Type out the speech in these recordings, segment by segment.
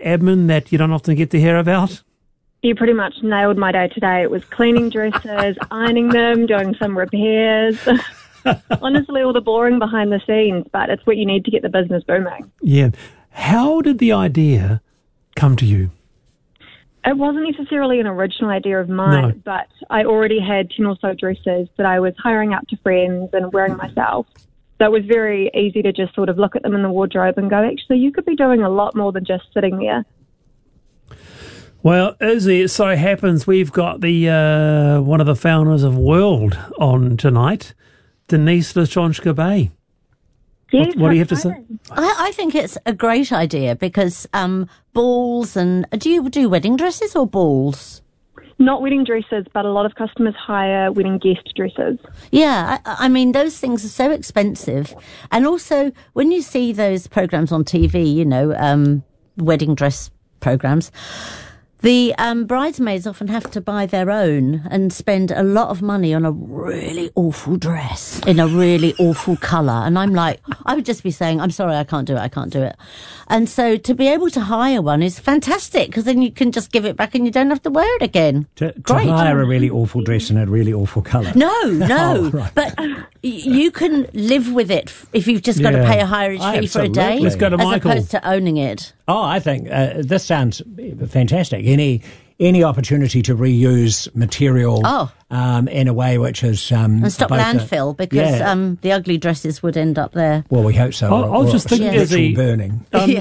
admin that you don't often get to hear about? You pretty much nailed my day today. It was cleaning dresses, ironing them, doing some repairs. Honestly, all the boring behind the scenes, but it's what you need to get the business booming. Yeah. How did the idea come to you? It wasn't necessarily an original idea of mine, but I already had 10 or so dresses that I was hiring out to friends and wearing myself. So it was very easy to just sort of look at them in the wardrobe and go, actually, you could be doing a lot more than just sitting there. Well, Izzy, it so happens we've got the one of the founders of World on tonight, Denise Lestronshka-Bay. Yes, what do you have to say? I think it's a great idea because balls and... Do you do wedding dresses or balls? Not wedding dresses, but a lot of customers hire wedding guest dresses. Yeah, I mean, those things are so expensive. And also, when you see those programs on TV, you know, wedding dress programs, the bridesmaids often have to buy their own and spend a lot of money on a really awful dress in a really awful colour. And I'm like, I would just be saying, I'm sorry, I can't do it. And so to be able to hire one is fantastic because then you can just give it back and you don't have to wear it again. To hire a really awful dress in a really awful colour. No, Oh, right. But you can live with it if you've just got to pay a hireage fee for a day. Let's go to Michael. As opposed to owning it. Oh, I think this sounds fantastic. Any opportunity to reuse material in a way which is... and stop landfill because the ugly dresses would end up there. Well, we hope so. I was just thinking, Izzy, burning.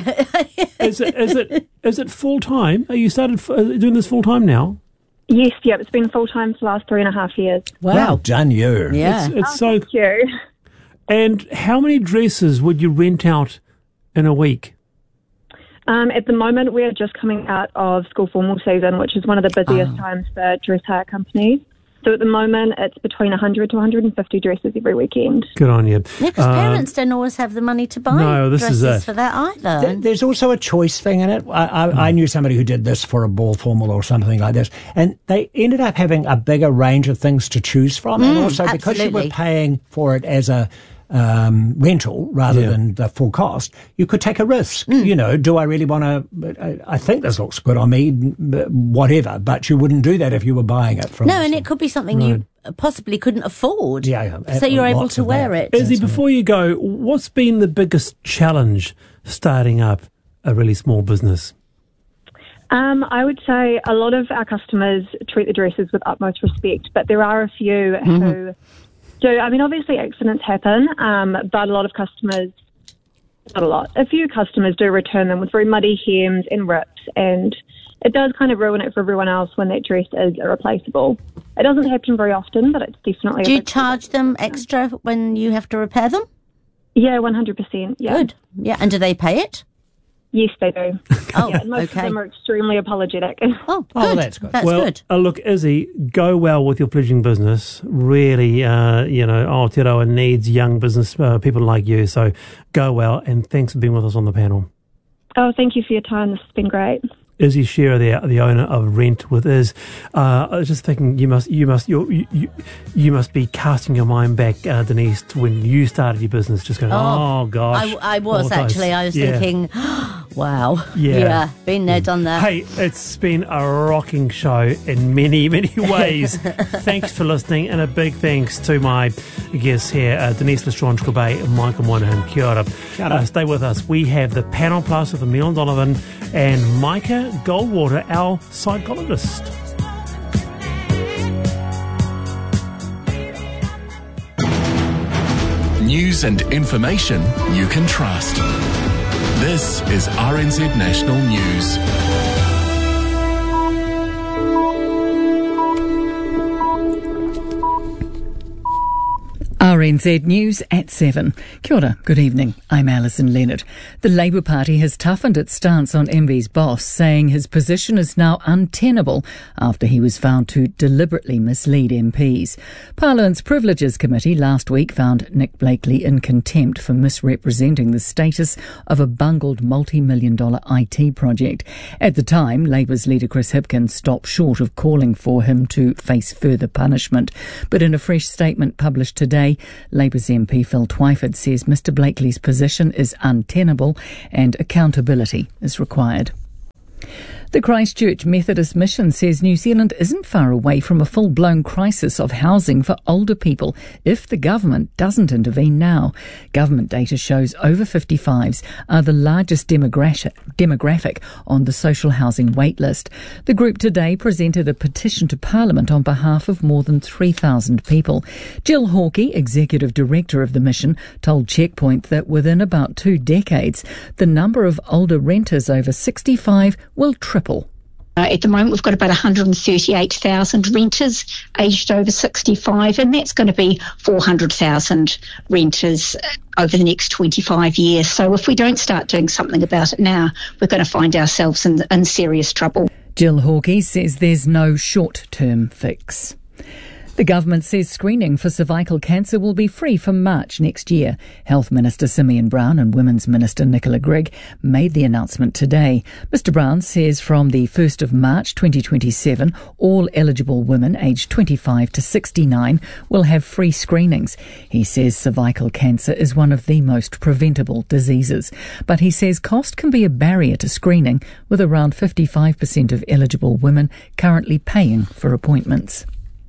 Is it full-time? Are you started doing this full-time now? Yes, it's been full-time for the last 3.5 years. Wow. Well done, you. Yeah. It's so... Thank you. And how many dresses would you rent out in a week? At the moment, we are just coming out of school formal season, which is one of the busiest times for dress hire companies. So at the moment, it's between 100 to 150 dresses every weekend. Good on you. Yeah, because parents don't always have the money to buy dresses for that either. There's also a choice thing in it. I knew somebody who did this for a ball formal or something like this, and they ended up having a bigger range of things to choose from. And also because you were paying for it as a rental rather than the full cost, you could take a risk. You know, do I really want to, I think this looks good on me, whatever, but you wouldn't do that if you were buying it from... No, and it could be something you possibly couldn't afford. So you're able to wear it. Izzy, before you go, what's been the biggest challenge starting up a really small business? I would say a lot of our customers treat the dresses with utmost respect, but there are a few who... So, I mean, obviously accidents happen, but a few customers do return them with very muddy hems and rips, and it does kind of ruin it for everyone else when that dress is irreplaceable. It doesn't happen very often, but it's definitely... Do you charge them extra when you have to repair them? Yeah, 100%, yeah. Good. Yeah, and do they pay it? Yes, they do. Most of okay. them are extremely apologetic. Oh, good. Oh, that's good. That's good. Look, Izzy, go well with your fledgling business. Really, Aotearoa needs young business people like you. So go well, and thanks for being with us on the panel. Oh, thank you for your time. This has been great. Izzy Shearer, the owner of Rent with Iz. I was just thinking, you must be casting your mind back, Denise, to when you started your business. Just going, oh gosh, I was actually. I was thinking, wow, been there, done that. Hey, it's been a rocking show in many, many ways. Thanks for listening, and a big thanks to my guests here, Denise Lestronshka-Bay and Michael Moynihan. Kia ora. Stay with us. We have the Panel Plus with Emile Donovan and Micah Goldwater, our psychologist. News and information you can trust. This is RNZ National News. RNZ News at 7. Kia ora, good evening. I'm Alison Leonard. The Labour Party has toughened its stance on MB's boss, saying his position is now untenable after he was found to deliberately mislead MPs. Parliament's Privileges Committee last week found Nick Blakely in contempt for misrepresenting the status of a bungled multi-million-dollar IT project. At the time, Labour's leader Chris Hipkins stopped short of calling for him to face further punishment. But in a fresh statement published today, Labour's MP Phil Twyford says Mr Blakely's position is untenable and accountability is required. The Christchurch Methodist Mission says New Zealand isn't far away from a full-blown crisis of housing for older people if the government doesn't intervene now. Government data shows over 55s are the largest demographic on the social housing wait list. The group today presented a petition to Parliament on behalf of more than 3,000 people. Jill Hawkey, Executive Director of the mission, told Checkpoint that within about 2 decades, the number of older renters over 65 will triple. At the moment, we've got about 138,000 renters aged over 65, and that's going to be 400,000 renters over the next 25 years. So if we don't start doing something about it now, we're going to find ourselves in serious trouble. Jill Hawkey says there's no short-term fix. The government says screening for cervical cancer will be free from March next year. Health Minister Simeon Brown and Women's Minister Nicola Grigg made the announcement today. Mr Brown says from the 1st of March 2027, all eligible women aged 25 to 69 will have free screenings. He says cervical cancer is one of the most preventable diseases. But he says cost can be a barrier to screening, with around 55% of eligible women currently paying for appointments.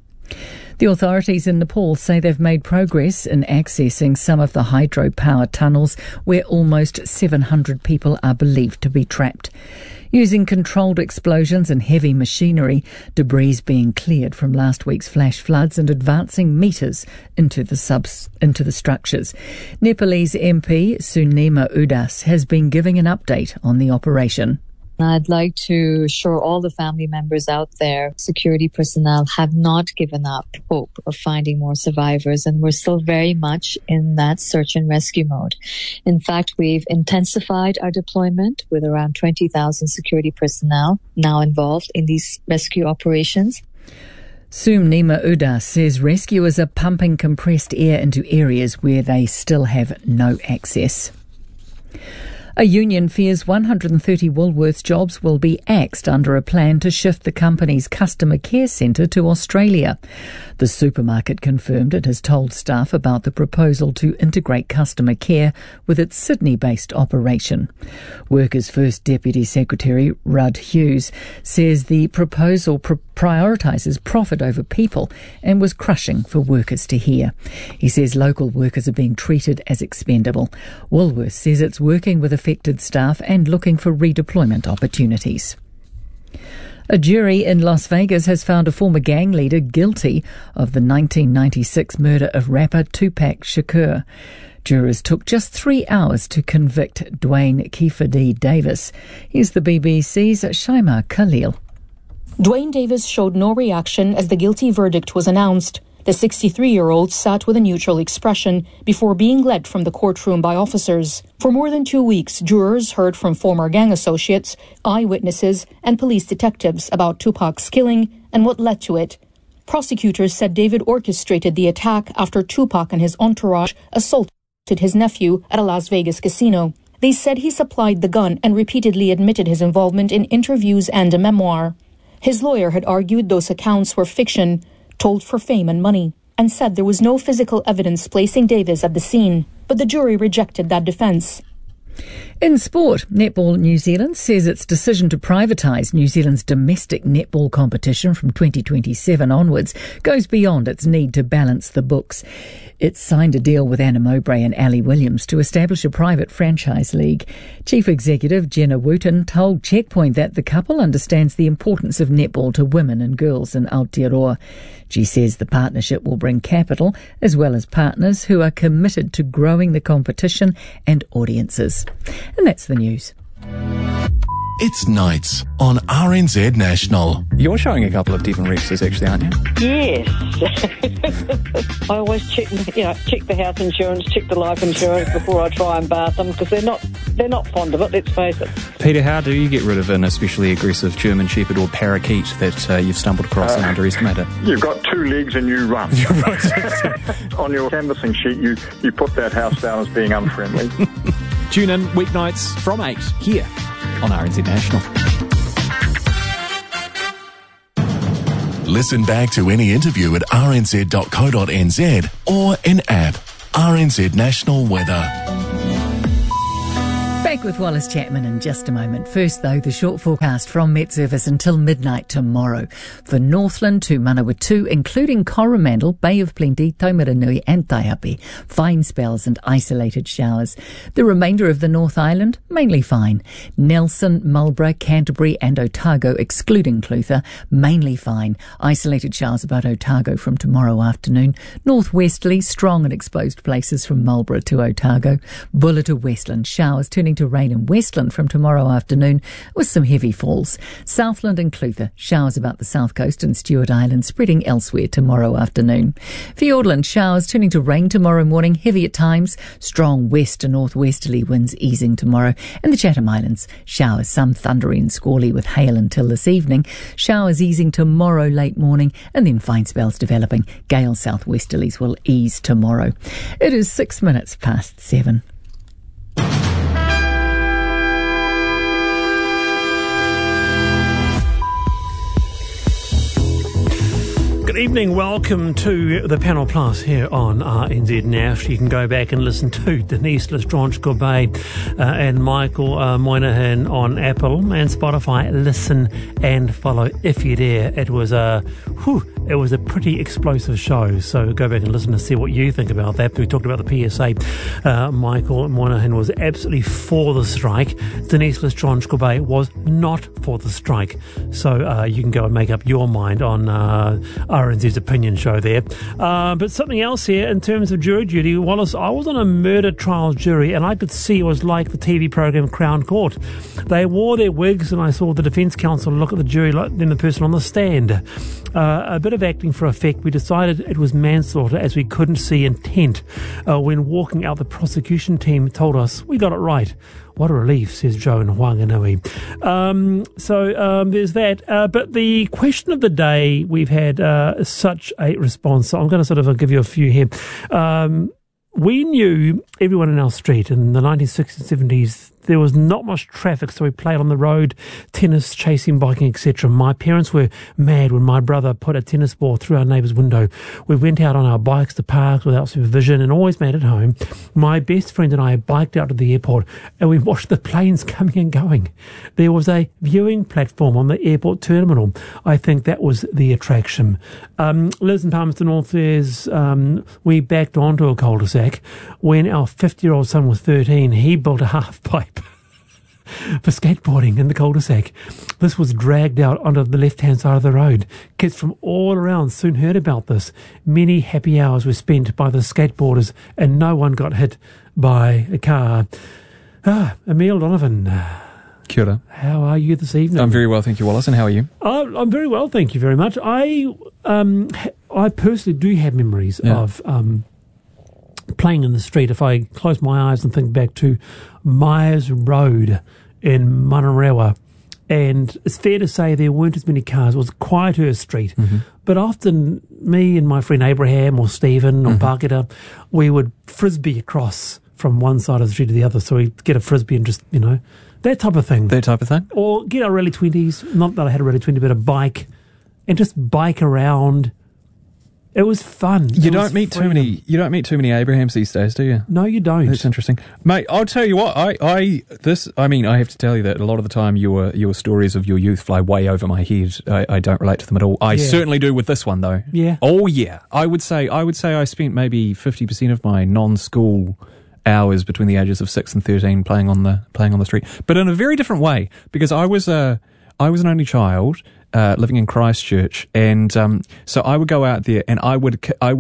The authorities in Nepal say they've made progress in accessing some of the hydropower tunnels where almost 700 people are believed to be trapped. Using controlled explosions and heavy machinery, debris being cleared from last week's flash floods and advancing metres into the structures. Nepalese MP Sunema Udas has been giving an update on the operation. I'd like to assure all the family members out there, security personnel have not given up hope of finding more survivors, and we're still very much in that search and rescue mode. In fact, we've intensified our deployment with around 20,000 security personnel now involved in these rescue operations. Sunema Udas says rescuers are pumping compressed air into areas where they still have no access. A union fears 130 Woolworths jobs will be axed under a plan to shift the company's customer care centre to Australia. The supermarket confirmed it has told staff about the proposal to integrate customer care with its Sydney-based operation. Workers' First Deputy Secretary Rudd Hughes says the proposal prioritises profit over people and was crushing for workers to hear. He says local workers are being treated as expendable. Woolworths says it's working with affected staff and looking for redeployment opportunities. A jury in Las Vegas has found a former gang leader guilty of the 1996 murder of rapper Tupac Shakur. Jurors took just 3 hours to convict Dwayne Keffer D. Davis. Here's the BBC's Shaima Khalil. Dwayne Davis showed no reaction as the guilty verdict was announced. The 63-year-old sat with a neutral expression before being led from the courtroom by officers. For more than 2 weeks, jurors heard from former gang associates, eyewitnesses, and police detectives about Tupac's killing and what led to it. Prosecutors said David orchestrated the attack after Tupac and his entourage assaulted his nephew at a Las Vegas casino. They said he supplied the gun and repeatedly admitted his involvement in interviews and a memoir. His lawyer had argued those accounts were fiction, told for fame and money, and said there was no physical evidence placing Davis at the scene. But the jury rejected that defence. In sport, Netball New Zealand says its decision to privatise New Zealand's domestic netball competition from 2027 onwards goes beyond its need to balance the books. It signed a deal with Anna Mowbray and Ali Williams to establish a private franchise league. Chief Executive Jenna Wooten told Checkpoint that the couple understands the importance of netball to women and girls in Aotearoa. She says the partnership will bring capital as well as partners who are committed to growing the competition and audiences. And that's the news. It's Nights on RNZ National. You're showing a couple of Devon Rexes actually, aren't you? Yes. I always check the house insurance, check the life insurance before I try and bath them, because they're not fond of it, let's face it. Peter, how do you get rid of an especially aggressive German Shepherd or parakeet that you've stumbled across and underestimated? You've got 2 legs and you run. On your canvassing sheet, you put that house down as being unfriendly. Tune in weeknights from 8 here on RNZ National. Listen back to any interview at rnz.co.nz or in app RNZ National Weather. Back with Wallace Chapman in just a moment. First, though, the short forecast from Met Service until midnight tomorrow. For Northland to Manawatu, including Coromandel, Bay of Plenty, Taumaranui and Taihape, fine spells and isolated showers. The remainder of the North Island, mainly fine. Nelson, Marlborough, Canterbury and Otago, excluding Clutha, mainly fine. Isolated showers about Otago from tomorrow afternoon. Northwesterly, strong and exposed places from Marlborough to Otago. Buller to Westland, showers turning to rain in Westland from tomorrow afternoon with some heavy falls. Southland and Clutha, showers about the south coast and Stewart Island, spreading elsewhere tomorrow afternoon. Fiordland, showers turning to rain tomorrow morning, heavy at times. Strong west to northwesterly winds easing tomorrow. And the Chatham Islands, showers, some thundery and squally with hail until this evening. Showers easing tomorrow late morning and then fine spells developing. Gale southwesterlies will ease tomorrow. It is 6 minutes past 7. Good evening, welcome to the Panel Plus here on RNZ Nash. You can go back and listen to Denise Lestrange-Corbet and Michael Moynihan on Apple and Spotify. Listen and follow if you dare. It was a pretty explosive show, so go back and listen to see what you think about that. We talked about the PSA. Michael Moynihan was absolutely for the strike. Denise Lestrange-Corbet was not for the strike. So you can go and make up your mind on RNZ's opinion show there. But something else here in terms of jury duty. Wallace, I was on a murder trial jury and I could see it was like the TV program Crown Court. They wore their wigs and I saw the defence counsel look at the jury like then the person on the stand. A bit of acting for effect. We decided it was manslaughter as we couldn't see intent. When walking out, the prosecution team told us we got it right. What a relief, says Joe in Whanganui. So there's that. But the question of the day, we've had such a response. So I'm going to sort of give you a few here. We knew everyone in our street in the 1960s and 70s. There was not much traffic, so we played on the road, tennis, chasing, biking, etc. My parents were mad when my brother put a tennis ball through our neighbour's window. We went out on our bikes to parks without supervision and always made it home. My best friend and I biked out to the airport and we watched the planes coming and going. There was a viewing platform on the airport terminal. I think that was the attraction. Liz in Palmerston North says we backed onto a cul-de-sac. When our 50-year-old son was 13, he built a half pipe for skateboarding in the cul-de-sac. This was dragged out onto the left-hand side of the road. Kids from all around soon heard about this. Many happy hours were spent by the skateboarders and no one got hit by a car. Emile Donovan. Kia ora. How are you this evening? I'm very well, thank you, Wallace. And how are you? I'm very well, thank you very much. I personally do have memories of playing in the street. If I close my eyes and think back to Myers Road in Manarewa, and it's fair to say there weren't as many cars. It was quieter street. Mm-hmm. But often me and my friend Abraham or Stephen or Parketa, we would frisbee across from one side of the street to the other. So we'd get a frisbee and just, that type of thing. That type of thing? Or get our early 20s, not that I had a early 20, but a bike, and just bike around. It was fun. You don't meet too many Abrahams these days, do you? No, you don't. That's interesting, mate. I'll tell you what. I have to tell you that a lot of the time your stories of your youth fly way over my head. I don't relate to them at all. I certainly do with this one though. Yeah. Oh yeah. I would say I spent maybe 50% of my non-school hours between the ages of 6 and 13 playing on the street, but in a very different way because I was an only child. Living in Christchurch, and so I would go out there and I would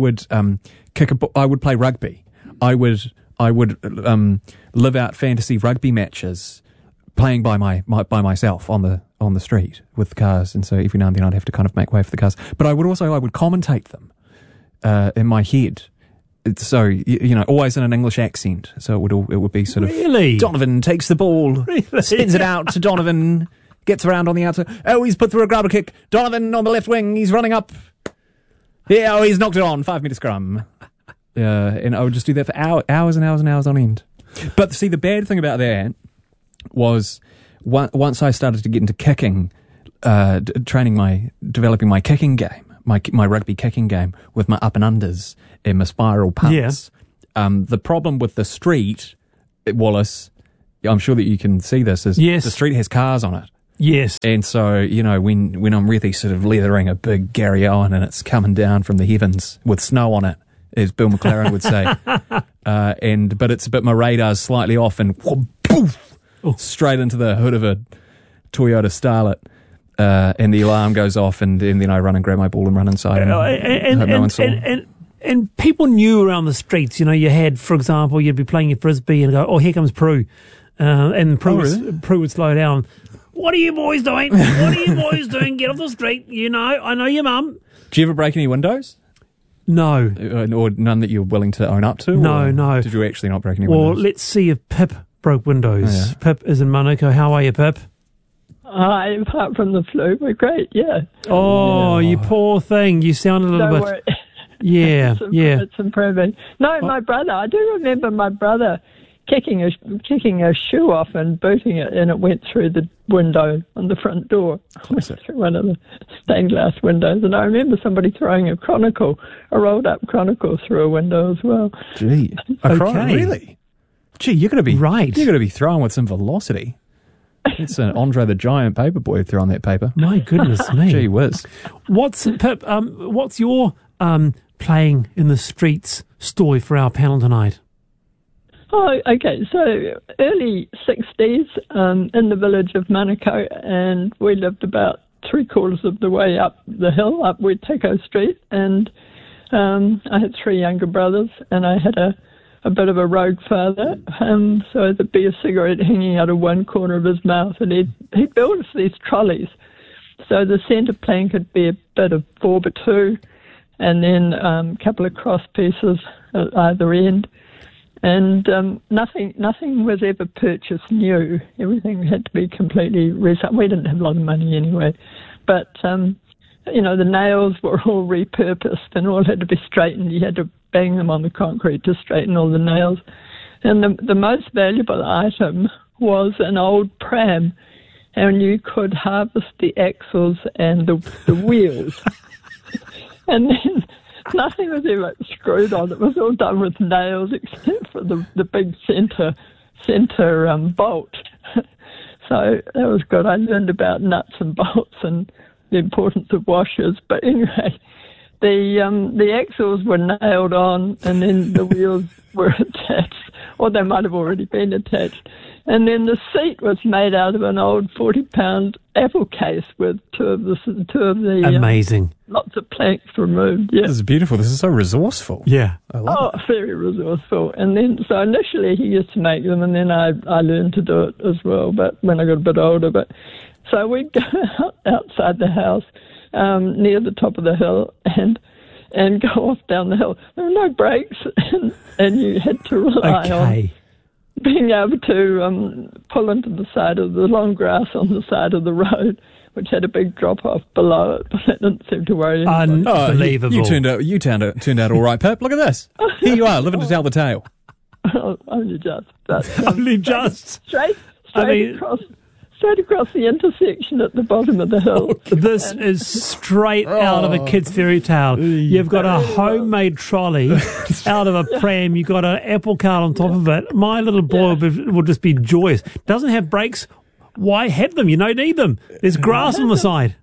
play rugby. I would live out fantasy rugby matches, playing by myself on the street with the cars, and so every now and then I'd have to kind of make way for the cars. But I would commentate them in my head. So always in an English accent. So it would be sort of really? Donovan takes the ball, spins it out to Donovan. Gets around on the outside. Oh, he's put through a grabber kick. Donovan on the left wing. He's running up. Yeah, oh, he's knocked it on. 5-metre scrum. And I would just do that for hours and hours and hours on end. But see, the bad thing about that was once I started to get into kicking, developing my kicking game, my rugby kicking game with my up and unders and my spiral punts. Yeah. The problem with the street, Wallace, I'm sure that you can see this, is Yes. the street has cars on it. Yes. And so, you know, when I'm really sort of leathering a big Gary Owen and it's coming down from the heavens with snow on it, as Bill McLaren would say, but my radar's slightly off and poof, straight into the hood of a Toyota Starlet. And the alarm goes off, and then I run and grab my ball and run inside. And hope no one saw. And people knew around the streets. You know, you had, for example, you'd be playing your frisbee and go, "Oh, here comes Prue," and Prue would slow down. What are you boys doing? What are you boys doing? Get off the street. You know, I know your mum. Do you ever break any windows? No. Or none that you're willing to own up to? No. Did you actually not break any windows? Well, let's see if Pip broke windows. Oh, yeah. Pip is in Manukau. How are you, Pip? Hi, apart from the flu, we're great, yeah. Oh, you poor thing. You sound a little Don't bit... worry. Yeah, It's improving. No, my brother, I do remember my brother kicking a shoe off and booting it, and it went through the window on the front door. Went through one of the stained glass windows. And I remember somebody throwing a rolled up Chronicle through a window as well. Gee. Okay. Really? Gee, you're going to be... Right. You're going to be throwing with some velocity. It's an Andre the Giant paperboy throwing that paper. My goodness me. Gee whiz. Pip, what's your playing in the streets story for our panel tonight? Oh, okay. So early 60s in the village of Manukau, and we lived about 3/4 of the way up the hill, up Wetako Street, and I had 3 younger brothers, and I had a bit of a rogue father, so there'd be a cigarette hanging out of one corner of his mouth, and he'd build us these trolleys. So the centre plank could be a bit of 4x2, and then a couple of cross pieces at either end. And nothing was ever purchased new. Everything had to be completely recycled. We didn't have a lot of money anyway. But, you know, the nails were all repurposed and all had to be straightened. You had to bang them on the concrete to straighten all the nails. And the most valuable item was an old pram, and you could harvest the axles and the wheels. And then nothing was ever screwed on. It was all done with nails except for the big centre bolt. So that was good. I learned about nuts and bolts and the importance of washers. But anyway, the axles were nailed on, and then the wheels were attached, or they might have already been attached. And then the seat was made out of an old 40-pound apple case with two of the amazing lots of planks removed. Yeah, this is beautiful. This is so resourcul. Yeah, I love it. Very resourceful. And then so initially he used to make them, and then I learned to do it as well. But when I got a bit older, so we'd go outside the house near the top of the hill and go off down the hill. There were no brakes, and you had to rely on being able to pull into the side of the long grass on the side of the road, which had a big drop-off below it, but that didn't seem to worry anyone. Unbelievable. You turned out all right, Pip. Look at this. Here you are, living to tell the tale. Only just. Only just. Straight across the intersection at the bottom of the hill. This is straight out of a kid's fairy tale. You've got a homemade trolley out of a pram. You've got an apple cart on top of it. My little boy will just be joyous. Doesn't have brakes. Why have them? You don't need them. There's grass on the side.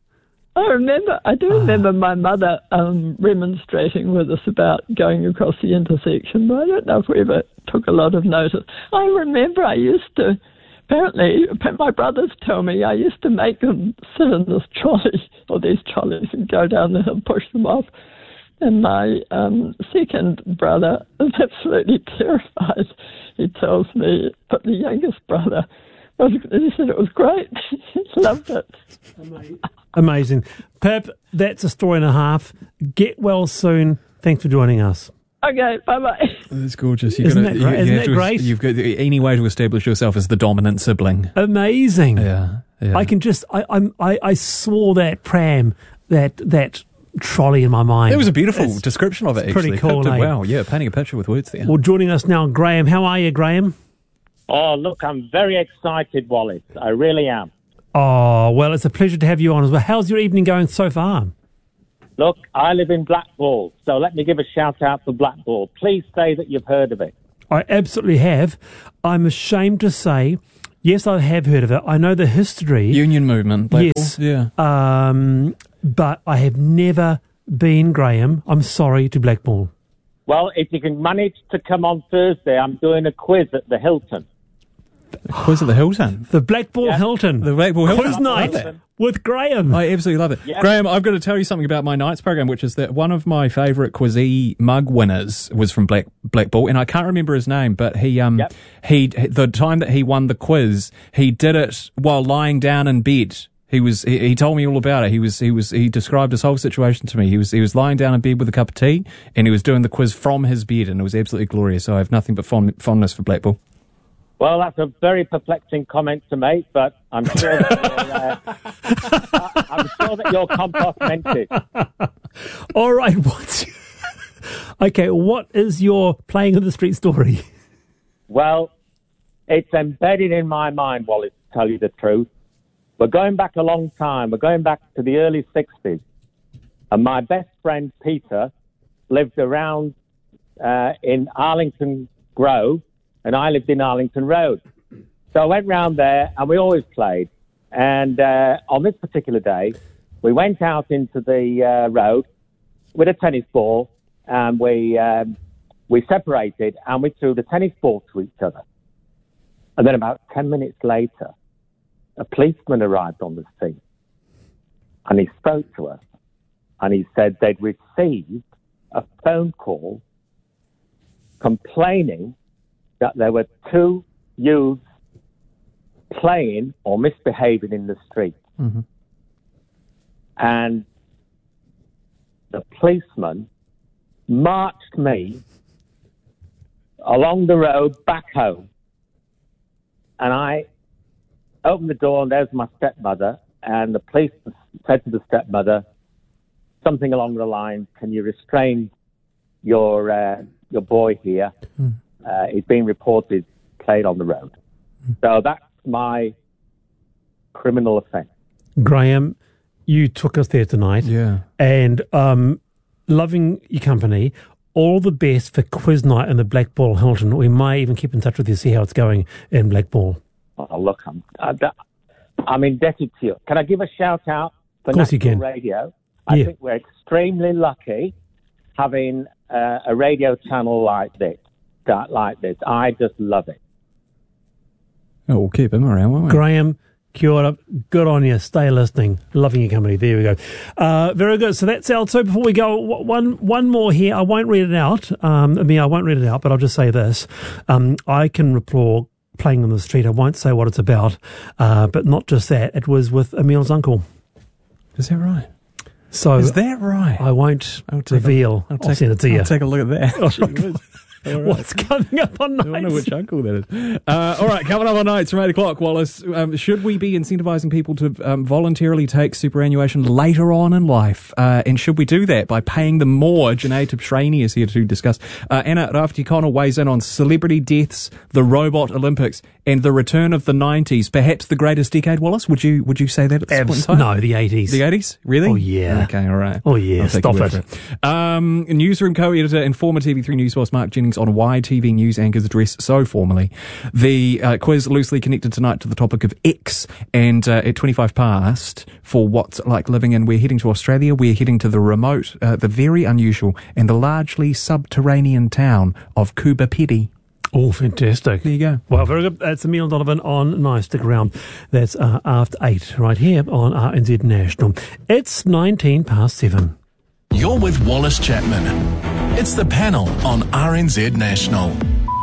I do remember my mother remonstrating with us about going across the intersection, but I don't know if we ever took a lot of notice. I remember I used to... Apparently, my brothers tell me I used to make them sit in this trolley, or these trolleys, and go down the hill and push them off. And my second brother is absolutely terrified. He tells me, but the youngest brother, he said it was great. He loved it. Amazing. Pip, that's a story and a half. Get well soon. Thanks for joining us. Okay, bye-bye. That's gorgeous. Isn't that great? You've got any way to establish yourself as the dominant sibling. Amazing. Yeah. I can just, I saw that pram, that trolley in my mind. It was a beautiful description of it, actually. Pretty cool, Pip did well. Yeah, painting a picture with words there. Well, joining us now, Graham. How are you, Graham? Oh, look, I'm very excited, Wallace. I really am. Oh, well, it's a pleasure to have you on as well. How's your evening going so far? Look, I live in Blackball, so let me give a shout-out to Blackball. Please say that you've heard of it. I absolutely have. I'm ashamed to say Yes, I have heard of it. I know the history. Union movement. Blackpool. Yes. Yeah. But I have never been, Graham, I'm sorry, to Blackpool. Well, if you can manage to come on Thursday, I'm doing a quiz at the Hilton. A quiz at the Hilton? The Blackpool Hilton. The Blackpool Hilton. Quiz night with Graham. I absolutely love it. Yeah. Graham, I've got to tell you something about my Nights program, which is that one of my favourite Quizzy mug winners was from Blackpool, and I can't remember his name, but he the time that he won the quiz, he did it while lying down in bed. He told me all about it. He described his whole situation to me. He was lying down in bed with a cup of tea, and he was doing the quiz from his bed, and it was absolutely glorious. So I have nothing but fondness for Blackpool. Well, that's a very perplexing comment to make, but I'm sure that your compost meant it. All right, what is your playing in the street story? Well, it's embedded in my mind, Wallace, to tell you the truth. We're going back a long time. We're going back to the early 60s. And my best friend, Peter, lived around in Arlington Grove, and I lived in Arlington Road. So I went round there, and we always played. And on this particular day, we went out into the road with a tennis ball, and we separated, and we threw the tennis ball to each other. And then about 10 minutes later, a policeman arrived on the scene, and he spoke to us, and he said they'd received a phone call complaining that there were two youths playing or misbehaving in the street. Mm-hmm. And the policeman marched me along the road back home, and I opened the door, and there's my stepmother, and the police said to the stepmother something along the lines, can you restrain your boy here? He's being reported played on the road. So that's my criminal offence. Graham, you took us there tonight. Yeah. And loving your company. All the best for quiz night in the Blackpool Hilton. We may even keep in touch with you, see how it's going in Blackpool. Oh, look, I'm indebted to you. Can I give a shout out for National Radio? I think we're extremely lucky having a radio channel like this. I just love it. Oh, we'll keep him around, won't we? Graham, kia ora, good on you. Stay listening. Loving your company. There we go. Very good. So that's our two. Before we go, one more here. I won't read it out. I won't read it out, but I'll just say this. I can report playing on the street. I won't say what it's about, but not just that. It was with Emil's uncle. Is that right? So is that right? I won't reveal. I'll send it to you. I'll take a look at that. Right. What's coming up on Nights? I don't know which uncle that is. All right, coming up on Nights from 8 o'clock, Wallace. Should we be incentivising people to voluntarily take superannuation later on in life? And should we do that by paying them more? Janae Tibshraeny is here to discuss. Anna Rafti-Connell weighs in on celebrity deaths, the robot Olympics, and the return of the 90s. Perhaps the greatest decade, Wallace? Would you say that at this point in time? No, the 80s. The 80s? Really? Oh, yeah. Okay, all right. Oh, yeah. Stop it. Newsroom co-editor and former TV3 News boss Mark Jennings on why TV news anchors dress so formally. The quiz loosely connected tonight to the topic of X, and at 25 past, for what's like living in, we're heading to Australia, we're heading to the remote, the very unusual, and the largely subterranean town of Coober Pedy. Oh, fantastic. There you go. Well, very good. That's Emil Donovan on Nice. Stick around. That's after 8 right here on RNZ National. It's 19 past 7. You're with Wallace Chapman. It's the panel on RNZ National.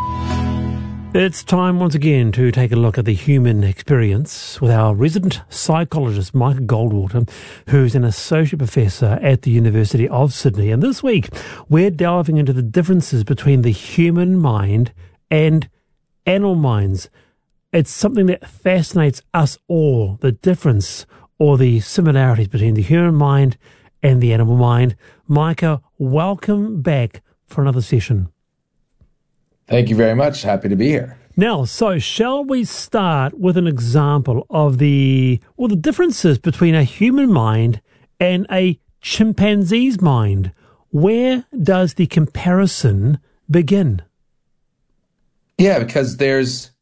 It's time once again to take a look at the human experience with our resident psychologist, Micah Goldwater, who's an associate professor at the University of Sydney. And this week, we're delving into the differences between the human mind and animal minds. It's something that fascinates us all, the difference or the similarities between the human mind and the animal mind. Micah, welcome back for another session. Thank you very much. Happy to be here. Now, so shall we start with an example of the differences between a human mind and a chimpanzee's mind? Where does the comparison begin? Yeah, because there's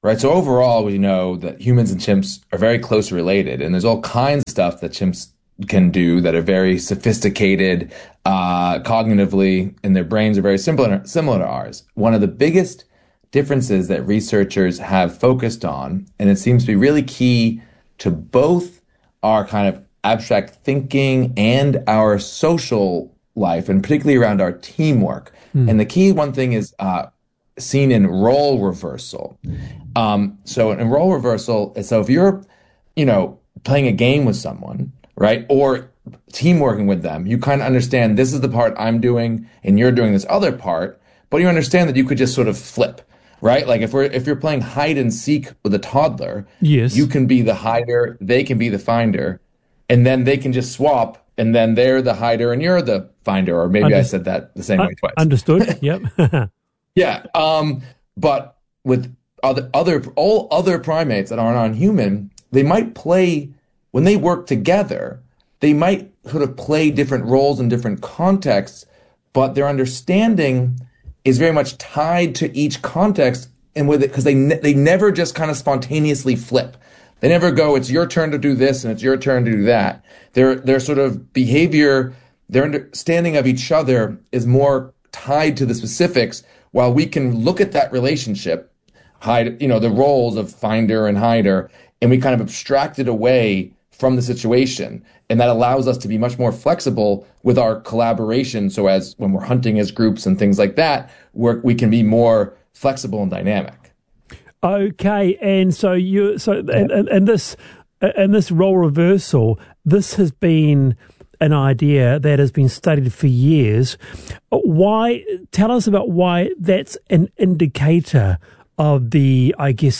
right? So overall, we know that humans and chimps are very closely related, and there's all kinds of stuff that chimps can do that are very sophisticated cognitively, and their brains are very similar to ours. One of the biggest differences that researchers have focused on, and it seems to be really key to both our kind of abstract thinking and our social life, and particularly around our teamwork. And the key one thing is seen in role reversal. So in role reversal, so if you're, playing a game with someone, right, or team working with them, you kind of understand this is the part I'm doing and you're doing this other part, but you understand that you could just sort of flip, right? Like if you're playing hide and seek with a toddler, yes, you can be the hider, they can be the finder, and then they can just swap, and then they're the hider and you're the finder, or maybe I said that the same way twice. Understood. Yep. Yeah. But with all other primates that aren't non-human, they might play, when they work together, they might sort of play different roles in different contexts, but their understanding is very much tied to each context, and with it, because they never just kind of spontaneously flip. They never go, it's your turn to do this and it's your turn to do that. Their sort of behavior, their understanding of each other is more tied to the specifics, while we can look at that relationship, hide, the roles of finder and hider, and we kind of abstract it away from the situation. And that allows us to be much more flexible with our collaboration. So as when we're hunting as groups and things like that, we can be more flexible and dynamic. Okay, and so and this role reversal, this has been an idea that has been studied for years. Tell us about why that's an indicator of the,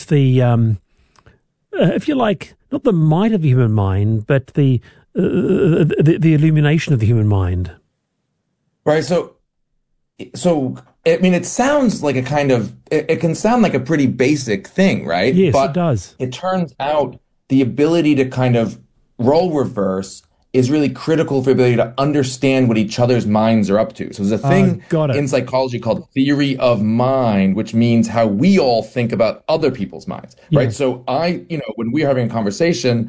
if you like, not the might of the human mind, but the illumination of the human mind. Right. So I mean, it sounds like it can sound like a pretty basic thing, right? Yes, but it does. It turns out the ability to kind of role reverse is really critical for the ability to understand what each other's minds are up to. So there's a thing in psychology called theory of mind, which means how we all think about other people's minds, right? So when we're having a conversation,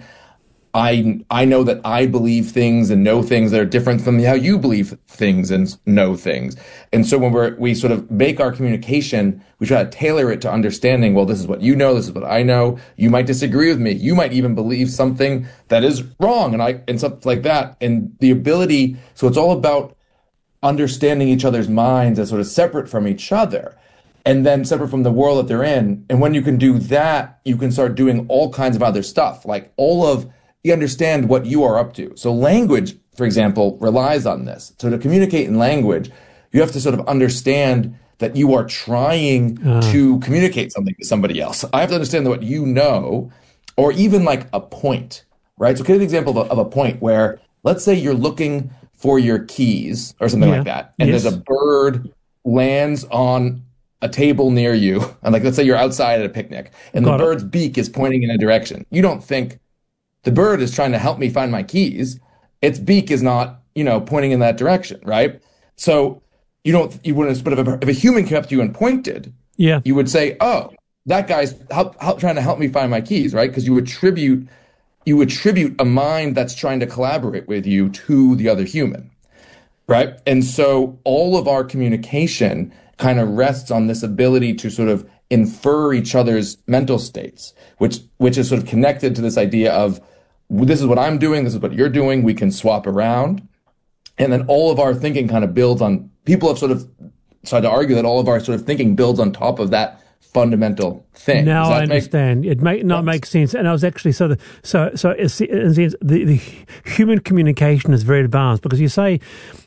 I know that I believe things and know things that are different from how you believe things and know things. And so when we sort of make our communication, we try to tailor it to understanding, well, this is what you know, this is what I know. You might disagree with me. You might even believe something that is wrong and something like that. And the ability, so it's all about understanding each other's minds as sort of separate from each other, and then separate from the world that they're in. And when you can do that, you can start doing all kinds of other stuff, like you understand what you are up to. So language, for example, relies on this. So to communicate in language, you have to sort of understand that you are trying to communicate something to somebody else. I have to understand what you know, or even like a point, right? So give an example of a point where, let's say you're looking for your keys or something like that, and there's a bird lands on a table near you, and let's say you're outside at a picnic, and the bird's beak is pointing in a direction. You don't think, the bird is trying to help me find my keys. Its beak is not, pointing in that direction, right? So you wouldn't, but if a human came up to you and pointed, you would say, oh, that guy's trying to help me find my keys, right? Because you attribute a mind that's trying to collaborate with you to the other human, right? And so all of our communication kind of rests on this ability to sort of infer each other's mental states, which is sort of connected to this idea of, this is what I'm doing, this is what you're doing, we can swap around. And then all of our thinking kind of builds on, people have sort of tried to argue that all of our sort of thinking builds on top of that fundamental thing. Now I understand. It may not make sense. And I was actually, the human communication is very advanced, because you're saying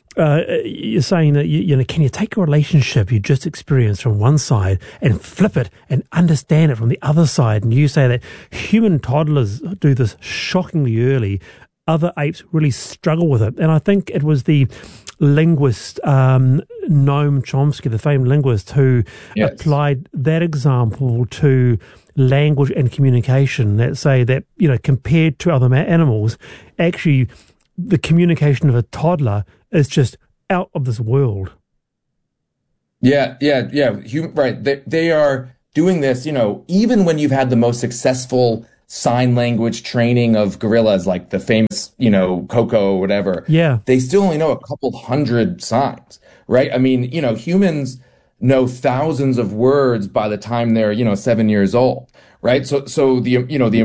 that can you take a relationship you just experienced from one side and flip it and understand it from the other side? And you say that human toddlers do this shockingly early. Other apes really struggle with it. And I think it was the linguist Noam Chomsky, the famed linguist, who applied that example to language and communication, that say that, compared to other animals, actually the communication of a toddler is just out of this world. Yeah. Right. They are doing this, even when you've had the most successful sign language training of gorillas, like the famous, Coco or whatever. Yeah. They still only know a couple hundred signs, right? I mean, humans know thousands of words by the time they're, 7 years old, right? So the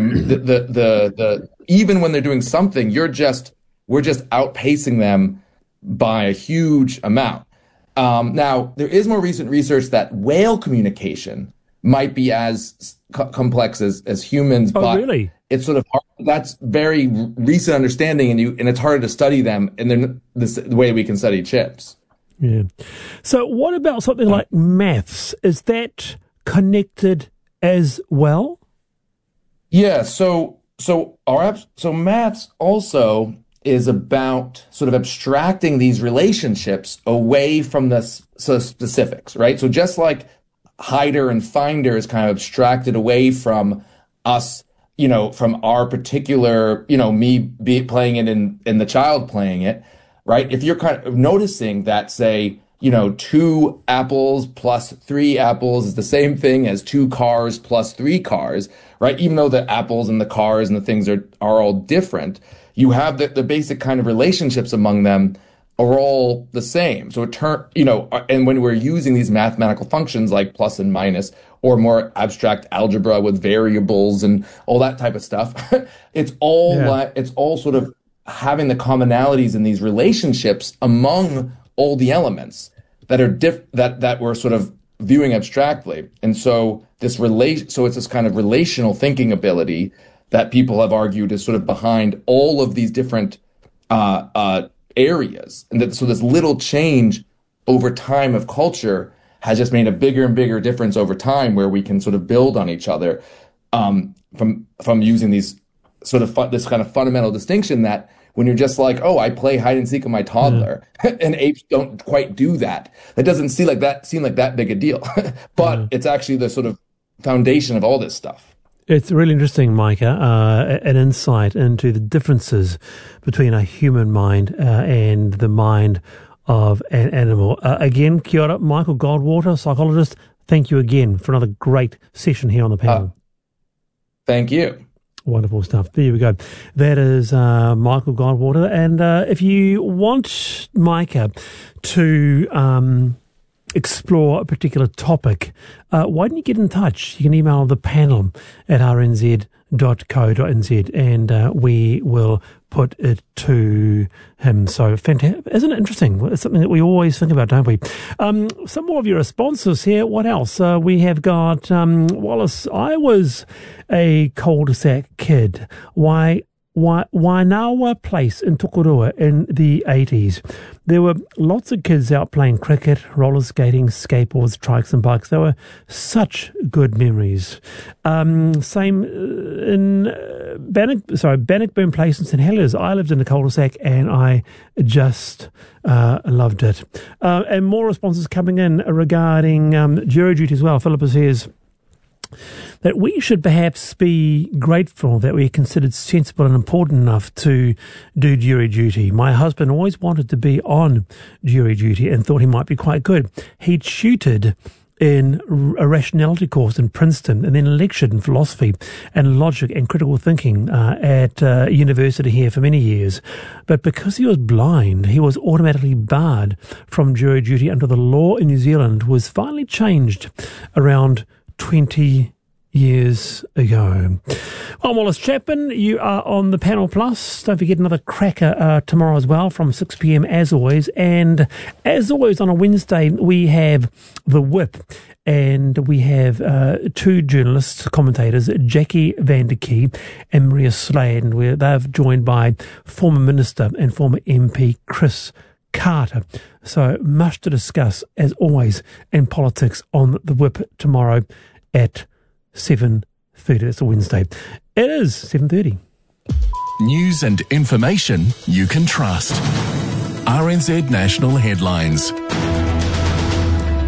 even when they're doing something, we're just outpacing them by a huge amount. Now, there is more recent research that whale communication might be as complex as humans, but really? It's sort of hard. That's very recent understanding, and it's harder to study them, and then the way we can study chips. Yeah. So, what about something like maths? Is that connected as well? Yeah. So maths also is about sort of abstracting these relationships away from the specifics, right? So just like hider and finder is kind of abstracted away from us, from our particular, me playing it and the child playing it, right? If you're kind of noticing that, say, 2 apples plus 3 apples is the same thing as 2 cars plus 3 cars, right? Even though the apples and the cars and the things are all different, you have the basic kind of relationships among them are all the same. So and when we're using these mathematical functions like plus and minus, or more abstract algebra with variables and all that type of stuff, it's all sort of having the commonalities in these relationships among all the elements that are that we're sort of viewing abstractly. And so it's this kind of relational thinking ability that people have argued is sort of behind all of these different areas. And so this little change over time of culture has just made a bigger and bigger difference over time, where we can sort of build on each other from using these sort of this kind of fundamental distinction that when you're just like, oh, I play hide and seek with my toddler, and apes don't quite do that. That doesn't seem like that big a deal, but it's actually the sort of foundation of all this stuff. It's really interesting, Micah, an insight into the differences between a human mind and the mind of an animal. Again, kia ora, Michael Goldwater, psychologist. Thank you again for another great session here on the panel. Thank you. Wonderful stuff. There we go. That is Michael Goldwater. And if you want Micah to explore a particular topic, why don't you get in touch? You can email the panel at rnz.co.nz and we will put it to him. So fantastic. Isn't it interesting? It's something that we always think about, don't we? Some more of your responses here. What else? We have got Wallace. I was a cul-de-sac kid. Wainawa Place in Tokorua in the 80s. There were lots of kids out playing cricket, roller skating, skateboards, trikes and bikes. They were such good memories. Same in Bannockburn Place in St Heliers. I lived in a cul-de-sac and I just loved it. And more responses coming in regarding jury duty as well. Philippa says that we should perhaps be grateful that we're considered sensible and important enough to do jury duty. My husband always wanted to be on jury duty and thought he might be quite good. He tutored in a rationality course in Princeton and then lectured in philosophy and logic and critical thinking at university here for many years. But because he was blind, he was automatically barred from jury duty under the law in New Zealand was finally changed around 20 years ago. I'm Wallace Chapman. You are on the Panel Plus. Don't forget another cracker tomorrow as well from 6 p.m. as always. And as always on a Wednesday, we have The Whip. And we have 2 journalists, commentators, Jackie Van der Key and Maria Slade. And they're joined by former Minister and former MP Chris Carter. So much to discuss, as always, in politics on The Whip tomorrow at 7:30. That's a Wednesday. It is 7:30. News and information you can trust. RNZ National Headlines.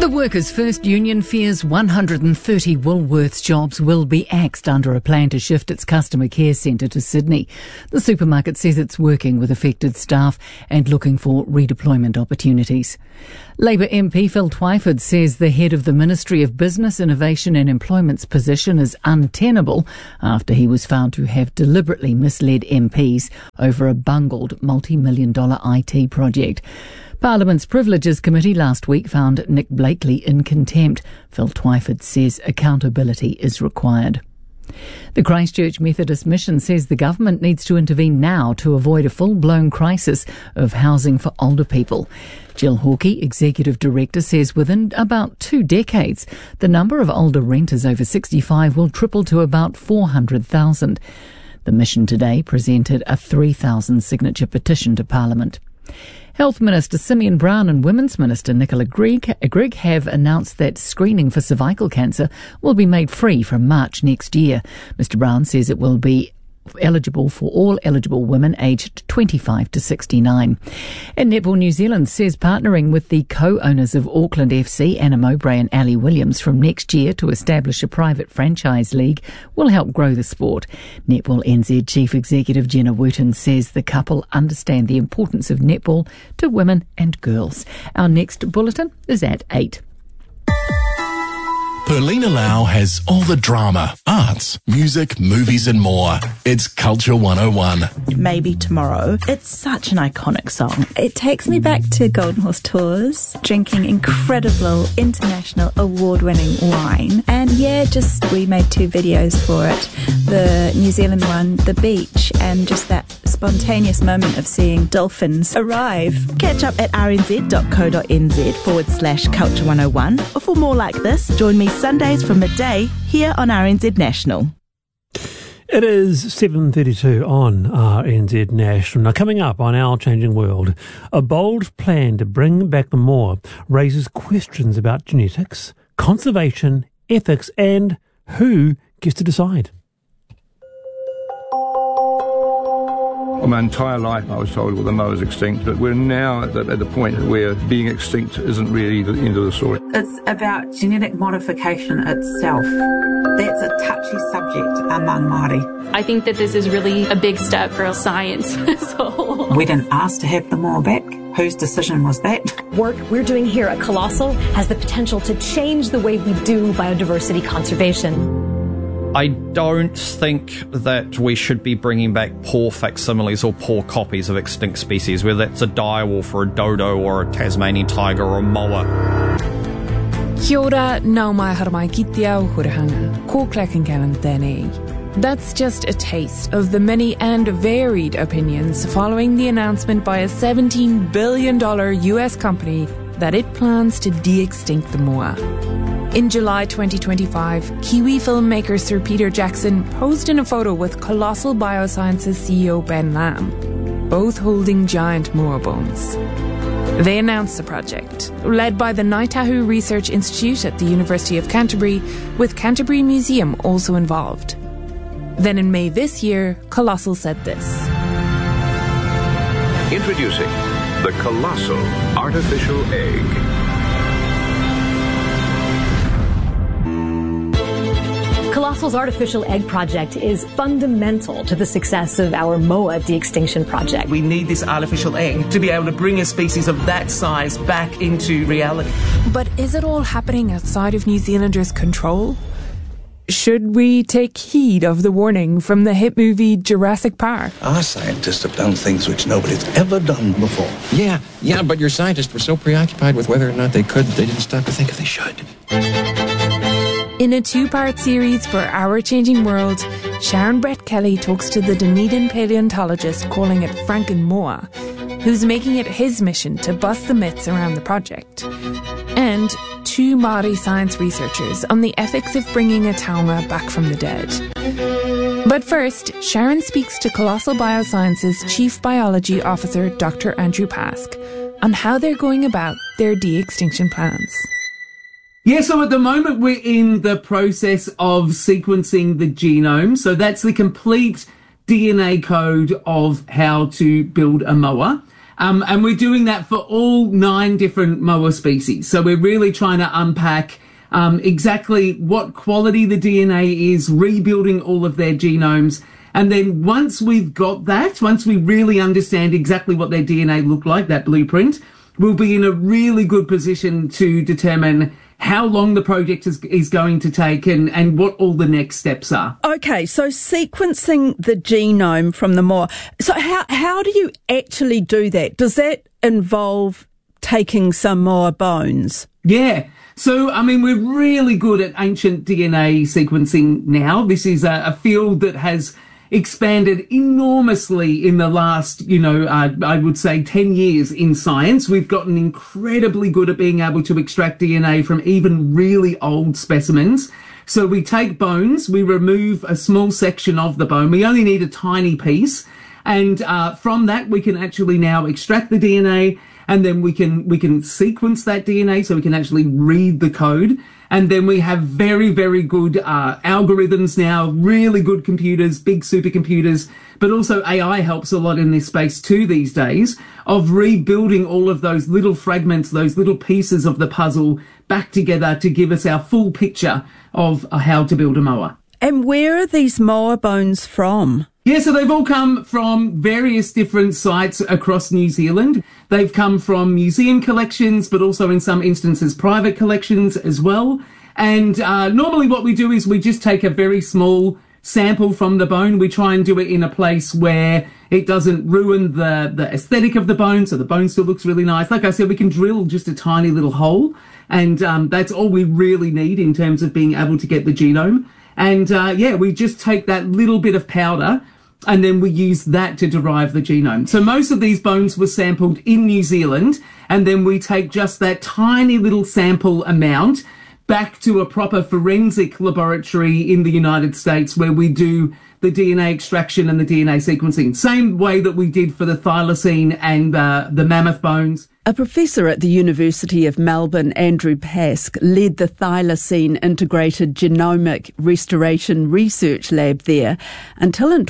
The Workers' First Union fears 130 Woolworths jobs will be axed under a plan to shift its customer care centre to Sydney. The supermarket says it's working with affected staff and looking for redeployment opportunities. Labour MP Phil Twyford says the head of the Ministry of Business, Innovation and Employment's position is untenable after he was found to have deliberately misled MPs over a bungled multi-million-dollar IT project. Parliament's Privileges Committee last week found Nick Blakely in contempt. Phil Twyford says accountability is required. The Christchurch Methodist Mission says the government needs to intervene now to avoid a full-blown crisis of housing for older people. Jill Hawkey, Executive Director, says within about 2 decades, the number of older renters over 65 will triple to about 400,000. The mission today presented a 3,000 signature petition to Parliament. Health Minister Simeon Brown and Women's Minister Nicola Grigg have announced that screening for cervical cancer will be made free from March next year. Mr Brown says it will be eligible for all eligible women aged 25 to 69. And Netball New Zealand says partnering with the co-owners of Auckland FC, Anna Mowbray and Ali Williams, from next year to establish a private franchise league will help grow the sport. Netball NZ Chief Executive Jenna Wooten says the couple understand the importance of netball to women and girls. Our next bulletin is at 8. Perlina Lau has all the drama, arts, music, movies and more. It's Culture 101. Maybe Tomorrow. It's such an iconic song. It takes me back to Golden Horse Tours, drinking incredible international award-winning wine. And we made 2 videos for it. The New Zealand one, The Beach, and just that spontaneous moment of seeing dolphins arrive. Catch up at rnz.co.nz/Culture 101. Or for more like this, join me Sundays from midday here on RNZ National. It is 7:32 on RNZ National. Now, coming up on Our Changing World, a bold plan to bring back the moa raises questions about genetics, conservation, ethics, and who gets to decide. My entire life I was told, well, the moa's extinct, but we're now at the point where being extinct isn't really the end of the story. It's about genetic modification itself. That's a touchy subject among Māori. I think that this is really a big step for science as a whole. We didn't ask to have the moa back. Whose decision was that? Work we're doing here at Colossal has the potential to change the way we do biodiversity conservation. I don't think that we should be bringing back poor facsimiles or poor copies of extinct species, whether that's a direwolf or a dodo or a Tasmanian tiger or a moa. Kia ora, nau mai haramai ki te ao hurahanga, ko Clackengallen tēnei. That's just a taste of the many and varied opinions following the announcement by a $17 billion US company that it plans to de-extinct the moa. In July 2025, Kiwi filmmaker Sir Peter Jackson posed in a photo with Colossal Biosciences CEO Ben Lam, both holding giant moa bones. They announced the project, led by the Ngaitahu Research Institute at the University of Canterbury, with Canterbury Museum also involved. Then in May this year, Colossal said this. Introducing the Colossal Artificial Egg. Colossal's Artificial Egg Project is fundamental to the success of our moa de-extinction project. We need this artificial egg to be able to bring a species of that size back into reality. But is it all happening outside of New Zealanders' control? Should we take heed of the warning from the hit movie Jurassic Park? Our scientists have done things which nobody's ever done before. Yeah, but your scientists were so preoccupied with whether or not they could, they didn't stop to think if they should. In a 2-part series for Our Changing World, Sharon Brett Kelly talks to the Dunedin paleontologist calling it Frankenmoa, who's making it his mission to bust the myths around the project, and 2 Māori science researchers on the ethics of bringing a taonga back from the dead. But first, Sharon speaks to Colossal Biosciences Chief Biology Officer Dr. Andrew Pask on how they're going about their de-extinction plans. Yeah, so at the moment we're in the process of sequencing the genome. So that's the complete DNA code of how to build a moa. And we're doing that for all 9 different moa species. So we're really trying to unpack exactly what quality the DNA is, rebuilding all of their genomes. And then once we've got that, once we really understand exactly what their DNA look like, that blueprint, we'll be in a really good position to determine how long the project is going to take and what all the next steps are. Okay, so sequencing the genome from the moa. So how do you actually do that? Does that involve taking some moa bones? Yeah. So, I mean, we're really good at ancient DNA sequencing now. This is a field that has expanded enormously in the last, I would say 10 years in science. We've gotten incredibly good at being able to extract DNA from even really old specimens. So we take bones, we remove a small section of the bone. We only need a tiny piece. And from that, we can actually now extract the DNA, and then we can sequence that DNA so we can actually read the code. And then we have very, very good algorithms now, really good computers, big supercomputers, but also AI helps a lot in this space too these days, of rebuilding all of those little fragments, those little pieces of the puzzle back together to give us our full picture of how to build a moa. And where are these moa bones from? Yeah, so they've all come from various different sites across New Zealand. They've come from museum collections, but also in some instances private collections as well. And normally what we do is we just take a very small sample from the bone. We try and do it in a place where it doesn't ruin the aesthetic of the bone, so the bone still looks really nice. Like I said, we can drill just a tiny little hole, and that's all we really need in terms of being able to get the genome. And we just take that little bit of powder, and then we use that to derive the genome. So most of these bones were sampled in New Zealand, and then we take just that tiny little sample amount back to a proper forensic laboratory in the United States where we do the DNA extraction and the DNA sequencing. Same way that we did for the thylacine and the mammoth bones. A professor at the University of Melbourne, Andrew Pask, led the Thylacine Integrated Genomic Restoration Research Lab there until in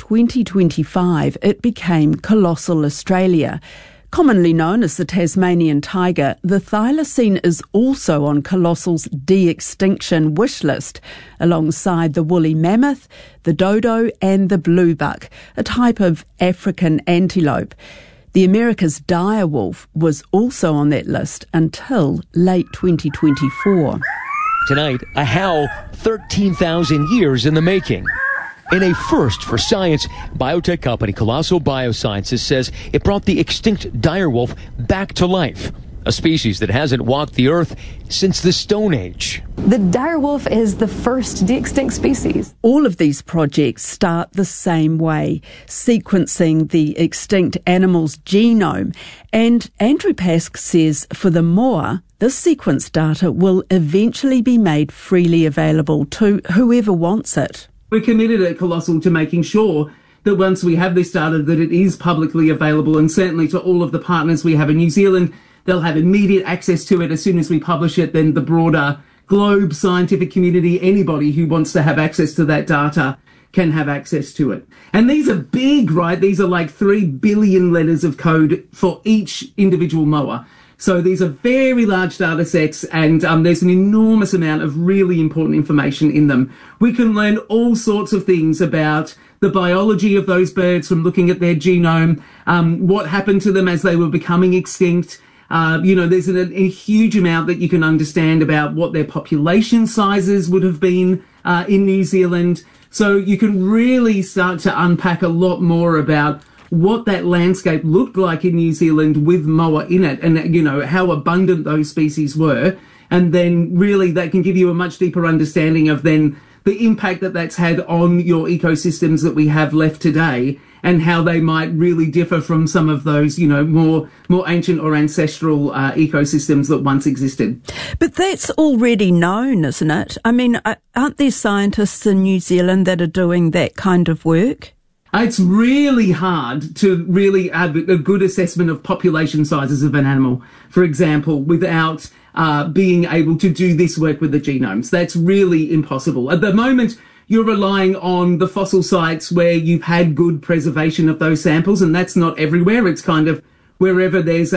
2025 it became Colossal Australia. Commonly known as the Tasmanian tiger, the thylacine is also on Colossal's de-extinction wish list, alongside the woolly mammoth, the dodo and the bluebuck, a type of African antelope. The America's direwolf was also on that list until late 2024. Tonight, a howl 13,000 years in the making. In a first for science, biotech company Colossal Biosciences says it brought the extinct direwolf back to life, a species that hasn't walked the earth since the Stone Age. The direwolf is the first de-extinct species. All of these projects start the same way, sequencing the extinct animal's genome. And Andrew Pask says for the moa, this sequence data will eventually be made freely available to whoever wants it. We're committed at Colossal to making sure that once we have this data, that it is publicly available, and certainly to all of the partners we have in New Zealand, they'll have immediate access to it as soon as we publish it. Then the broader globe scientific community, anybody who wants to have access to that data can have access to it. And these are big, right? These are like 3 billion letters of code for each individual moa. So these are very large data sets, and there's an enormous amount of really important information in them. We can learn all sorts of things about the biology of those birds from looking at their genome, what happened to them as they were becoming extinct. There's a huge amount that you can understand about what their population sizes would have been in New Zealand. So you can really start to unpack a lot more about what that landscape looked like in New Zealand with moa in it, and how abundant those species were. And then really that can give you a much deeper understanding of then the impact that that's had on your ecosystems that we have left today, and how they might really differ from some of those, more ancient or ancestral ecosystems that once existed. But that's already known, isn't it? I mean, aren't there scientists in New Zealand that are doing that kind of work? It's really hard to really have a good assessment of population sizes of an animal, for example, without being able to do this work with the genomes. That's really impossible. At the moment, you're relying on the fossil sites where you've had good preservation of those samples, and that's not everywhere. It's kind of wherever there's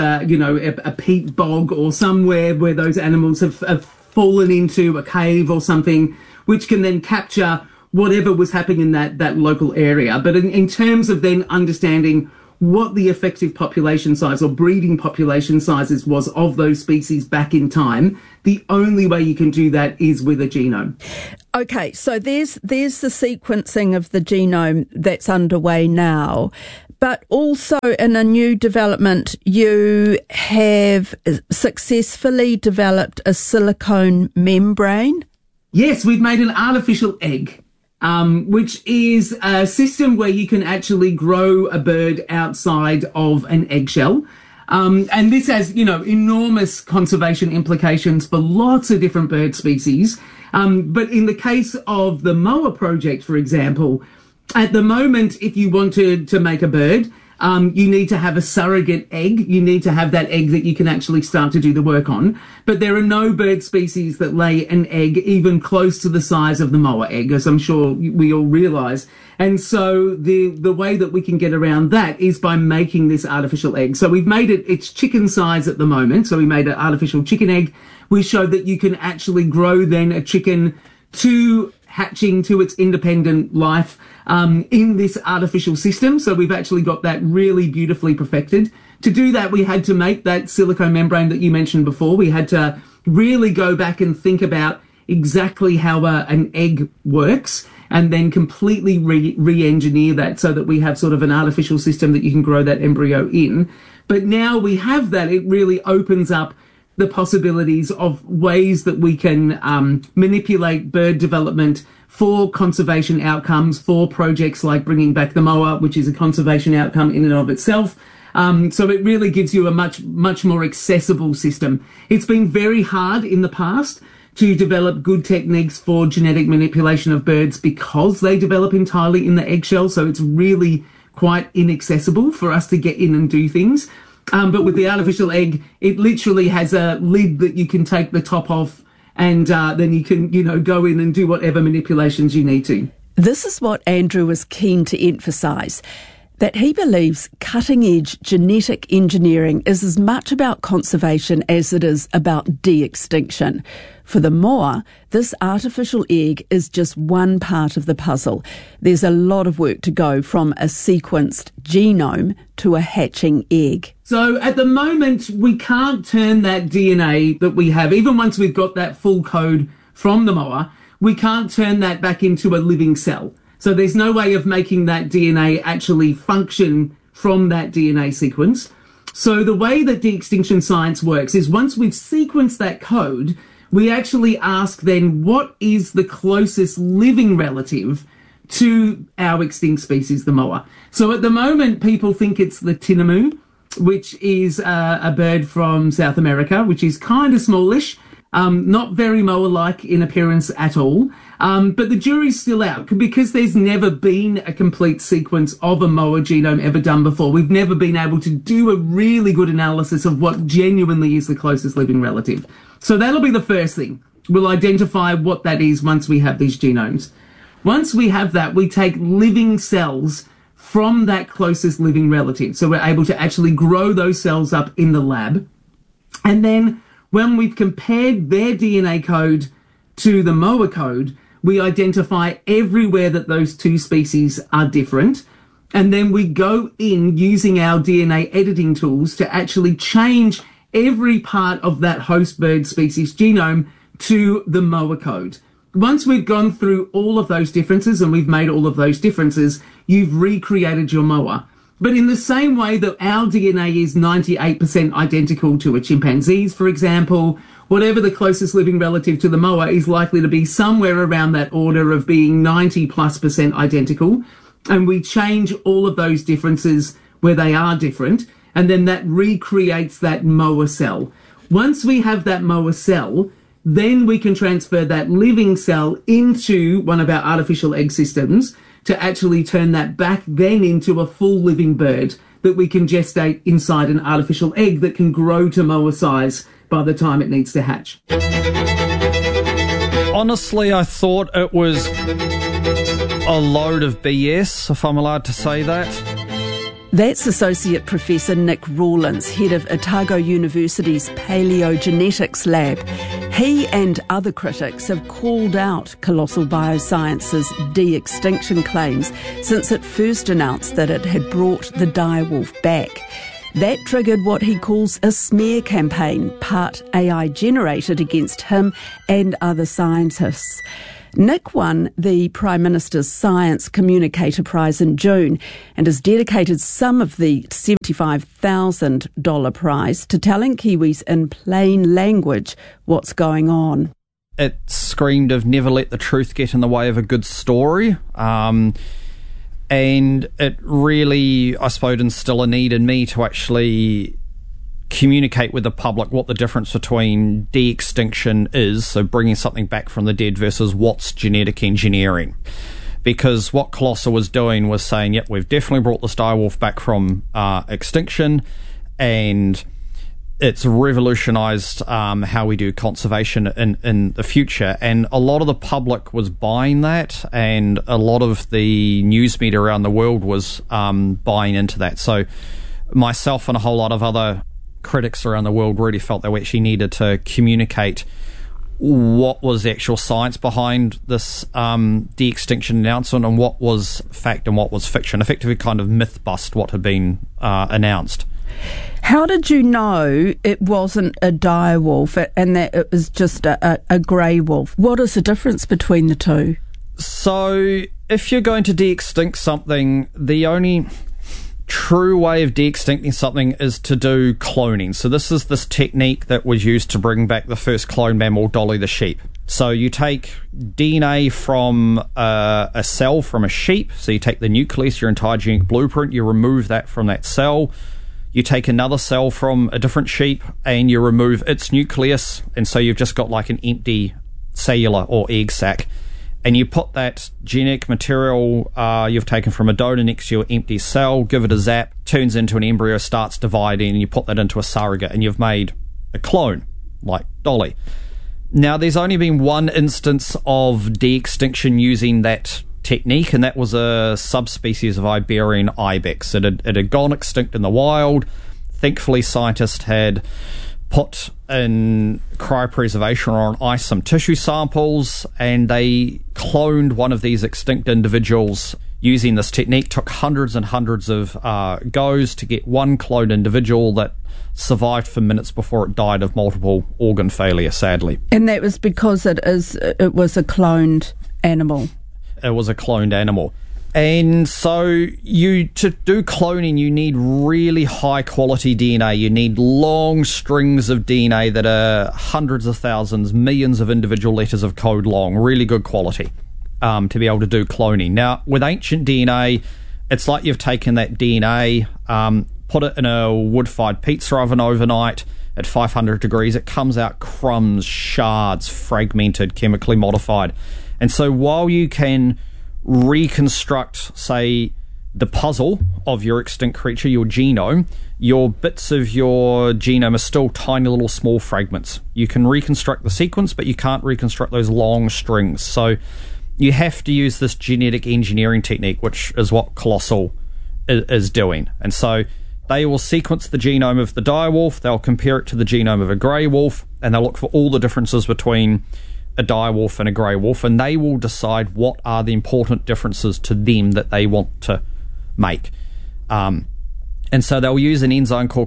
a peat bog or somewhere where those animals have fallen into a cave or something, which can then capture whatever was happening in that local area. But in terms of then understanding what the effective population size or breeding population sizes was of those species back in time, the only way you can do that is with a genome. Okay, so there's the sequencing of the genome that's underway now, but also in a new development, you have successfully developed a silicone membrane. Yes, we've made an artificial egg, which is a system where you can actually grow a bird outside of an eggshell. And this has, enormous conservation implications for lots of different bird species. But in the case of the Moa project, for example, at the moment, if you wanted to make a bird, you need to have a surrogate egg. You need to have that egg that you can actually start to do the work on. But there are no bird species that lay an egg even close to the size of the Moa egg, as I'm sure we all realise. And so the way that we can get around that is by making this artificial egg. So we've made it's chicken size at the moment. So we made an artificial chicken egg. We showed that you can actually grow then a chicken to hatching to its independent life in this artificial system. So we've actually got that really beautifully perfected. To do that, we had to make that silicone membrane that you mentioned before. We had to really go back and think about exactly how an egg works and then completely re-engineer that so that we have sort of an artificial system that you can grow that embryo in. But now we have that, it really opens up the possibilities of ways that we can manipulate bird development for conservation outcomes, for projects like bringing back the Moa, which is a conservation outcome in and of itself. So it really gives you a much more accessible system. It's been very hard in the past to develop good techniques for genetic manipulation of birds because they develop entirely in the eggshell. So it's really quite inaccessible for us to get in and do things. But with the artificial egg, it literally has a lid that you can take the top off and then you can, go in and do whatever manipulations you need to. This is what Andrew was keen to emphasise, that he believes cutting-edge genetic engineering is as much about conservation as it is about de-extinction. For the Moa, this artificial egg is just one part of the puzzle. There's a lot of work to go from a sequenced genome to a hatching egg. So at the moment, we can't turn that DNA that we have, even once we've got that full code from the Moa, we can't turn that back into a living cell. So there's no way of making that DNA actually function from that DNA sequence. So the way that de-extinction science works is once we've sequenced that code, we actually ask then what is the closest living relative to our extinct species, the Moa. So at the moment, people think it's the tinamou, which is a bird from South America, which is kind of smallish, not very Moa-like in appearance at all. But the jury's still out because there's never been a complete sequence of a Moa genome ever done before. We've never been able to do a really good analysis of what genuinely is the closest living relative. So that'll be the first thing. We'll identify what that is once we have these genomes. Once we have that, we take living cells from that closest living relative. So we're able to actually grow those cells up in the lab. And then when we've compared their DNA code to the Moa code, we identify everywhere that those two species are different. And then we go in using our DNA editing tools to actually change every part of that host bird species genome to the Moa code. Once we've gone through all of those differences and we've made all of those differences, you've recreated your Moa. But in the same way that our DNA is 98% identical to a chimpanzee's, for example, whatever the closest living relative to the Moa is likely to be somewhere around that order of being 90+% identical. And we change all of those differences where they are different, and then that recreates that Moa cell. Once we have that Moa cell, then we can transfer that living cell into one of our artificial egg systems to actually turn that back then into a full living bird that we can gestate inside an artificial egg that can grow to Moa size by the time it needs to hatch. Honestly, I thought it was a load of BS, if I'm allowed to say that. That's Associate Professor Nick Rawlins, head of Otago University's Paleogenetics Lab. He and other critics have called out Colossal Bioscience's de-extinction claims since it first announced that it had brought the direwolf back. That triggered what he calls a smear campaign, part AI generated against him and other scientists. Nick won the Prime Minister's Science Communicator Prize in June and has dedicated some of the $75,000 prize to telling Kiwis in plain language what's going on. It screamed of never let the truth get in the way of a good story. And it really, I suppose, instilled a need in me to actually communicate with the public what the difference between de-extinction is, so bringing something back from the dead, versus what's genetic engineering. Because what Colossal was doing was saying, yep, we've definitely brought this direwolf back from extinction, and it's revolutionised how we do conservation in the future. And a lot of the public was buying that, and a lot of the news media around the world was buying into that. So myself and a whole lot of other critics around the world really felt that we actually needed to communicate what was the actual science behind this de-extinction announcement, and what was fact and what was fiction. Effectively kind of myth bust what had been announced. How did you know it wasn't a direwolf and that it was just a grey wolf? What is the difference between the two? So if you're going to de-extinct something, the only true way of de-extincting something is to do cloning. So this is this technique that was used to bring back the first cloned mammal, Dolly the sheep. So you take DNA from a cell from a sheep. So you take the nucleus, your entire genetic blueprint, you remove that from that cell. You take another cell from a different sheep and you remove its nucleus, and so you've just got like an empty cellular or egg sac. And you put that genetic material you've taken from a donor next to your empty cell, give it a zap, turns into an embryo, starts dividing, and you put that into a surrogate, and you've made a clone, like Dolly. Now, there's only been one instance of de-extinction using that technique, and that was a subspecies of Iberian ibex. It had gone extinct in the wild. Thankfully, scientists had put in cryopreservation or on ice some tissue samples, and they cloned one of these extinct individuals using this technique. Took hundreds and hundreds of goes to get one cloned individual that survived for minutes before it died of multiple organ failure, sadly. And that was because it was a cloned animal. It was a cloned animal. And so to do cloning, you need really high quality DNA. You need long strings of DNA that are hundreds of thousands, millions of individual letters of code long, really good quality to be able to do cloning. Now, with ancient DNA, it's like you've taken that DNA, put it in a wood-fired pizza oven overnight at 500 degrees. It comes out crumbs, shards, fragmented, chemically modified. And so while you can reconstruct, say, the puzzle of your extinct creature, your genome, your bits of your genome are still tiny little small fragments. You can reconstruct the sequence, but you can't reconstruct those long strings. So you have to use this genetic engineering technique, which is what Colossal is doing. And so they will sequence the genome of the direwolf, they'll compare it to the genome of a grey wolf, and they'll look for all the differences between a direwolf and a grey wolf, and they will decide what are the important differences to them that they want to make. And so they'll use an enzyme called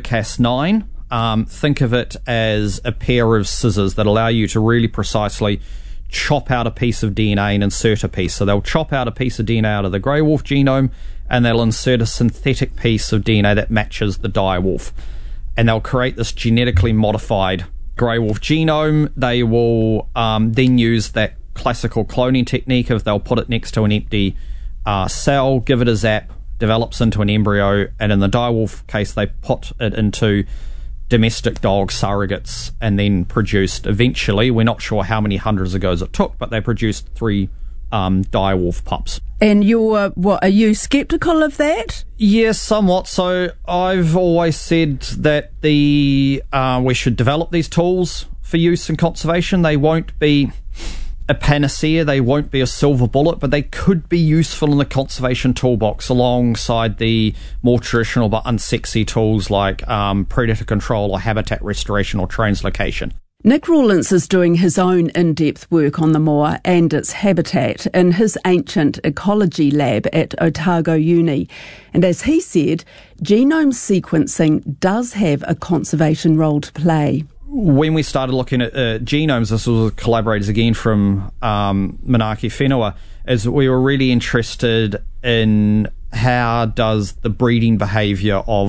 CRISPR-Cas9. Think of it as a pair of scissors that allow you to really precisely chop out a piece of DNA and insert a piece. So they'll chop out a piece of DNA out of the grey wolf genome, and they'll insert a synthetic piece of DNA that matches the direwolf. And they'll create this genetically modified grey wolf genome. They will then use that classical cloning technique of they'll put it next to an empty cell, give it a zap, develops into an embryo, and in the direwolf case they put it into domestic dog surrogates and then produced, eventually, we're not sure how many hundreds of goes it took, but they produced 3 direwolf pups. And are you sceptical of that? Yes, somewhat. So I've always said that we should develop these tools for use in conservation. They won't be a panacea, they won't be a silver bullet, but they could be useful in the conservation toolbox alongside the more traditional but unsexy tools like predator control or habitat restoration or translocation. Nick Rawlins is doing his own in-depth work on the moa and its habitat in his ancient ecology lab at Otago Uni. And as he said, genome sequencing does have a conservation role to play. When we started looking at genomes, this was with collaborators again from Manaaki Whenua, is we were really interested in how does the breeding behaviour of